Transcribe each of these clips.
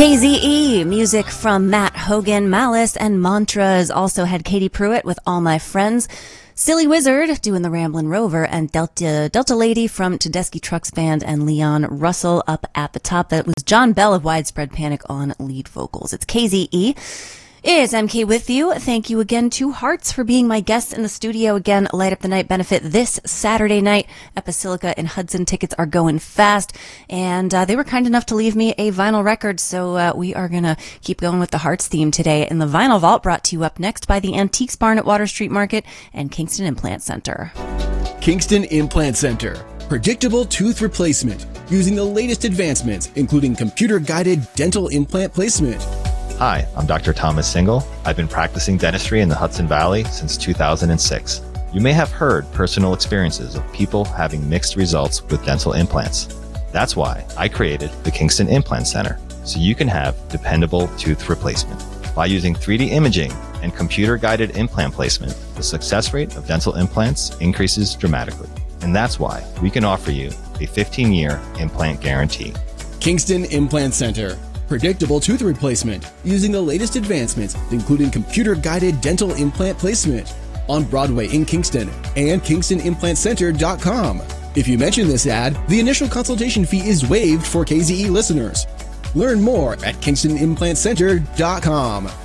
KZE, music from Matt Hogan, Malice, and Mantras. Also had Katie Pruitt with All My Friends, Silly Wizard doing the Ramblin' Rover, and Delta Lady from Tedeschi Trucks Band, and Leon Russell up at the top. That was John Bell of Widespread Panic on lead vocals. It's KZE. It's MK with you. Thank you again to Hearts for being my guests in the studio again. Light Up the Night benefit this Saturday night at Basilica in Hudson. Tickets are going fast, and they were kind enough to leave me a vinyl record, so we are going to keep going with the Hearts theme today in the Vinyl Vault, brought to you up next by the Antiques Barn at Water Street Market and Kingston Implant Center. Kingston Implant Center. Predictable tooth replacement using the latest advancements, including computer-guided dental implant placement. Hi, I'm Dr. Thomas Single. I've been practicing dentistry in the Hudson Valley since 2006. You may have heard personal experiences of people having mixed results with dental implants. That's why I created the Kingston Implant Center, so you can have dependable tooth replacement. By using 3D imaging and computer-guided implant placement, the success rate of dental implants increases dramatically. And that's why we can offer you a 15-year implant guarantee. Kingston Implant Center. Predictable tooth replacement using the latest advancements, including computer-guided dental implant placement on Broadway in Kingston and KingstonImplantCenter.com. If you mention this ad, the initial consultation fee is waived for KZE listeners. Learn more at KingstonImplantCenter.com.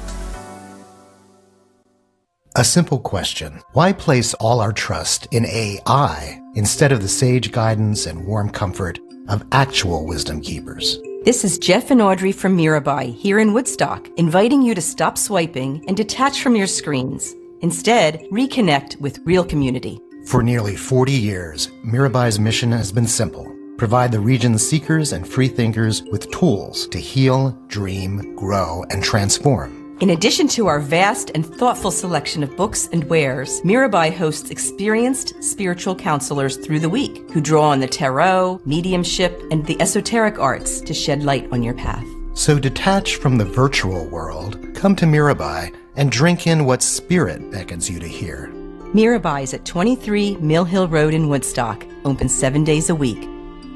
A simple question. Why place all our trust in AI instead of the sage guidance and warm comfort of actual wisdom keepers? This is Jeff and Audrey from Mirabai here in Woodstock, inviting you to stop swiping and detach from your screens. Instead, reconnect with real community. For nearly 40 years, Mirabai's mission has been simple. Provide the region's seekers and freethinkers with tools to heal, dream, grow, and transform. In addition to our vast and thoughtful selection of books and wares, Mirabai hosts experienced spiritual counselors through the week who draw on the tarot, mediumship, and the esoteric arts to shed light on your path. So detach from the virtual world, come to Mirabai, and drink in what spirit beckons you to hear. Mirabai is at 23 Mill Hill Road in Woodstock, open 7 days a week.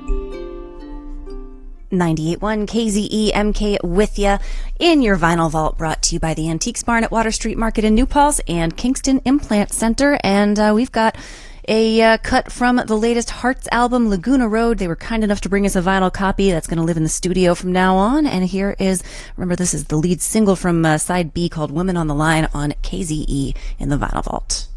98.1 KZE MK with ya in your Vinyl Vault, brought to you by the Antiques Barn at Water Street Market in New Paltz and Kingston Implant Center. And we've got a cut from the latest Hearts album, Laguna Road. They were kind enough to bring us a vinyl copy that's going to live in the studio from now on. And here is, remember, this is the lead single from side B called Women on the Line on KZE in the Vinyl Vault.